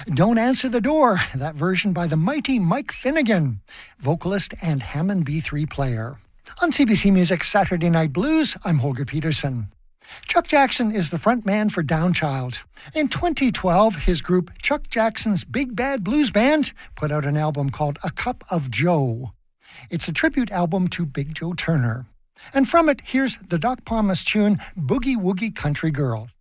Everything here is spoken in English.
Don't Answer the Door, that version by the mighty Mike Finnegan, vocalist and Hammond B3 player. On CBC Music's Saturday Night Blues, I'm Holger Peterson. Chuck Jackson is the front man for Downchild. In 2012, his group Chuck Jackson's Big Bad Blues Band put out an album called A Cup of Joe. It's a tribute album to Big Joe Turner. And from it, here's the Doc Pomus tune, Boogie Woogie Country Girl.